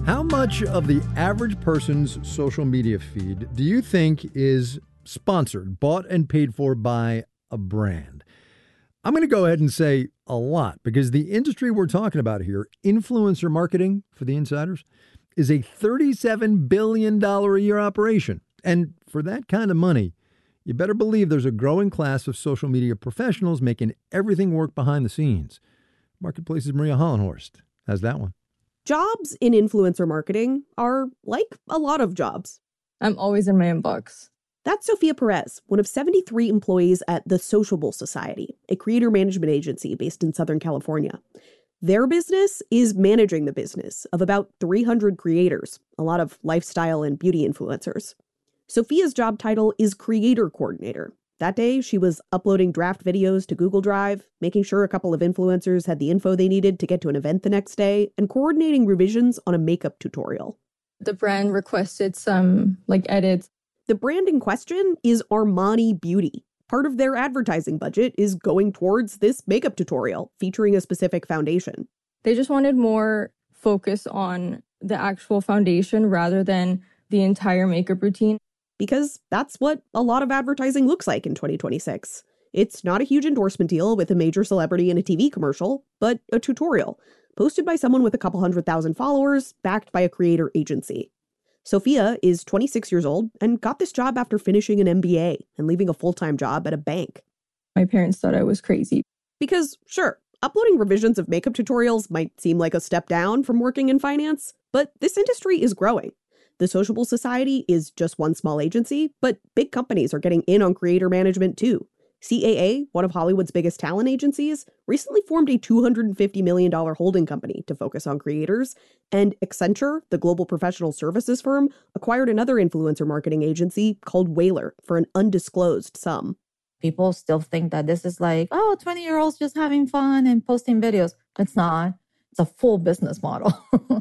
How much of the average person's social media feed do you think is sponsored, bought and paid for by a brand? I'm going to go ahead and say a lot, because the industry we're talking about here, influencer marketing for the insiders, is a $37 billion a year operation. And for that kind of money, you better believe there's a growing class of social media professionals making everything work behind the scenes. Marketplace's Maria Hollenhorst has that one. Jobs in influencer marketing are like a lot of jobs. I'm always in my inbox. That's Sophia Perez, one of 73 employees at The Sociable Society, a creator management agency based in Southern California. Their business is managing the business of about 300 creators, a lot of lifestyle and beauty influencers. Sophia's job title is creator coordinator. That day, she was uploading draft videos to Google Drive, making sure a couple of influencers had the info they needed to get to an event the next day, and coordinating revisions on a makeup tutorial. The brand requested some edits. The brand in question is Armani Beauty. Part of their advertising budget is going towards this makeup tutorial featuring a specific foundation. They just wanted more focus on the actual foundation rather than the entire makeup routine. Because that's what a lot of advertising looks like in 2026. It's not a huge endorsement deal with a major celebrity in a TV commercial, but a tutorial posted by someone with a couple 100,000 followers, backed by a creator agency. Sophia is 26 years old and got this job after finishing an MBA and leaving a full-time job at a bank. My parents thought I was crazy. Because, sure, uploading revisions of makeup tutorials might seem like a step down from working in finance, but this industry is growing. The Sociable Society is just one small agency, but big companies are getting in on creator management too. CAA, one of Hollywood's biggest talent agencies, recently formed a $250 million holding company to focus on creators, and Accenture, the global professional services firm, acquired another influencer marketing agency called Whaler for an undisclosed sum. People still think that this is 20-year-olds just having fun and posting videos. It's not. It's a full business model.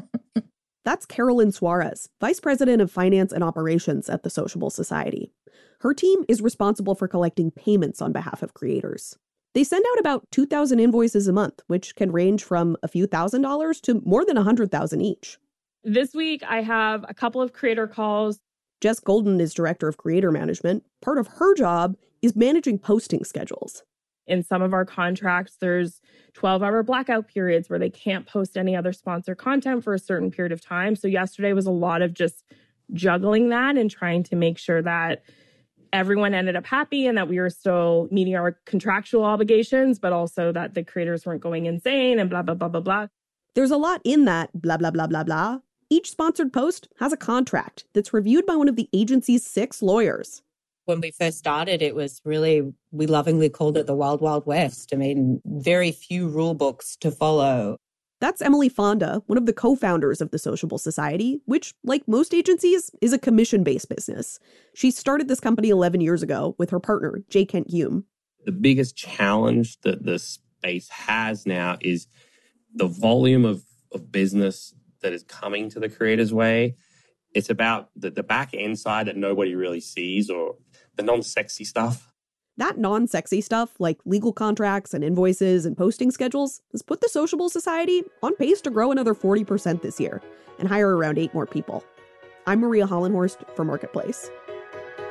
That's Carolyn Suarez, Vice President of Finance and Operations at the Sociable Society. Her team is responsible for collecting payments on behalf of creators. They send out about 2,000 invoices a month, which can range from a few $1,000s to more than $100,000 each. This week, I have a couple of creator calls. Jess Golden is Director of Creator Management. Part of her job is managing posting schedules. In some of our contracts, there's 12-hour blackout periods where they can't post any other sponsor content for a certain period of time. So yesterday was a lot of just juggling that and trying to make sure that everyone ended up happy and that we were still meeting our contractual obligations, but also that the creators weren't going insane and blah, blah, blah, blah, blah. There's a lot in that blah, blah, blah, blah, blah. Each sponsored post has a contract that's reviewed by one of the agency's 6 lawyers. When we first started, it was really, we lovingly called it the Wild Wild West. I mean, very few rule books to follow. That's Emily Fonda, one of the co-founders of the Sociable Society, which, like most agencies, is a commission-based business. She started this company 11 years ago with her partner, J. Kent Hume. The biggest challenge that the space has now is the volume of business that is coming to the creator's way. It's about the back end side that nobody really sees, or the non-sexy stuff. That non-sexy stuff, like legal contracts and invoices and posting schedules, has put the Sociable Society on pace to grow another 40% this year and hire around 8 more people. I'm Maria Hollenhorst for Marketplace.